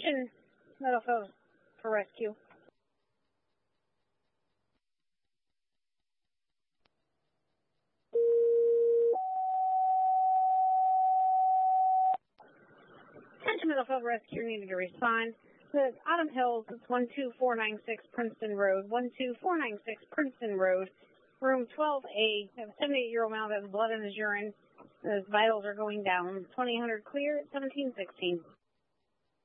Attention, Meadowfield for rescue. Attention, Meadowfield Rescue needed to respond. This is Autumn Hills. It's 12496 Princeton Road. 12496 Princeton Road. Room 12A. We have a 78-year-old male that has blood in his urine. His vitals are going down. 2000 clear at 1716.